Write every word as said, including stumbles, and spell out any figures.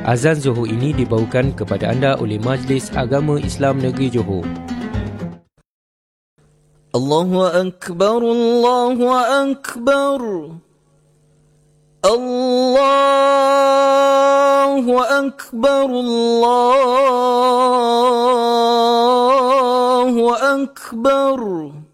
Azan Johor ini dibawakan kepada anda oleh Majlis Agama Islam Negeri Johor. Allahu Akbar, Allahu Akbar, Allahu Akbar, Allahu Akbar.